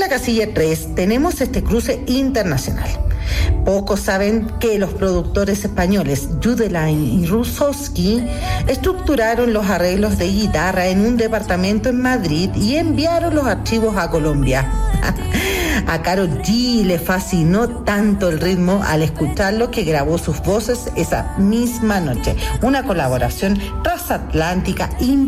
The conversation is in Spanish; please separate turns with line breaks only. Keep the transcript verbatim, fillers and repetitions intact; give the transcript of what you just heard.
la casilla tres tenemos este cruce internacional. Pocos saben que los productores españoles Judelain y Rusowski estructuraron los arreglos de guitarra en un departamento en Madrid y enviaron los archivos a Colombia. A Karol G le fascinó tanto el ritmo al escucharlo que grabó sus voces esa misma noche. Una colaboración transatlántica impresionante.